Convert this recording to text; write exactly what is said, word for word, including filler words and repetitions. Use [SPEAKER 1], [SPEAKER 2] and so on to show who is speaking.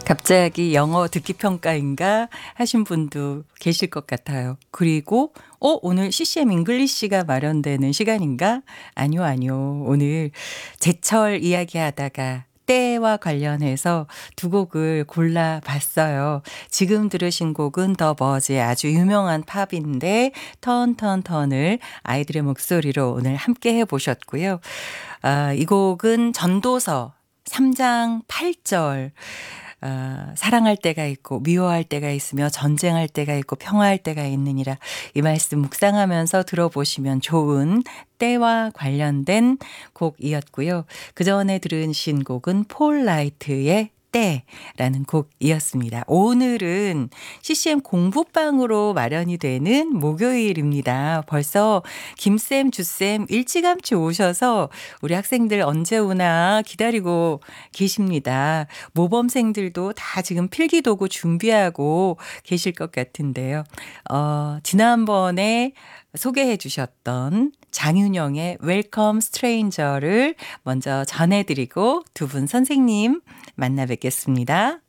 [SPEAKER 1] 갑자기 영어 듣기 평가인가 하신 분도 계실 것 같아요. 그리고 어 오늘 씨씨엠 잉글리시가 마련되는 시간인가? 아니요, 아니요. 오늘 제철 이야기하다가 때와 관련해서 두 곡을 골라 봤어요. 지금 들으신 곡은 더 버즈의 아주 유명한 팝인데 턴, 턴, 턴을 아이들의 목소리로 오늘 함께 해 보셨고요. 아, 이 곡은 전도서 삼 장 팔 절. 아, 사랑할 때가 있고 미워할 때가 있으며 전쟁할 때가 있고 평화할 때가 있느니라. 이 말씀 묵상하면서 들어보시면 좋은 때와 관련된 곡이었고요. 그 전에 들으신 곡은 폴 라이트의 때라는 곡이었습니다. 오늘은 씨씨엠 공부방으로 마련이 되는 목요일입니다. 벌써 김쌤, 주쌤 일찌감치 오셔서 우리 학생들 언제 오나 기다리고 계십니다. 모범생들도 다 지금 필기도구 준비하고 계실 것 같은데요. 어, 지난번에 소개해 주셨던 장윤영의 웰컴 스트레인저를 먼저 전해드리고 두 분 선생님 만나 뵙겠습니다.